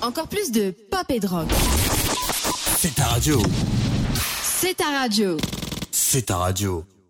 Encore plus de pop et de rock. C'est ta radio. C'est ta radio. C'est ta radio.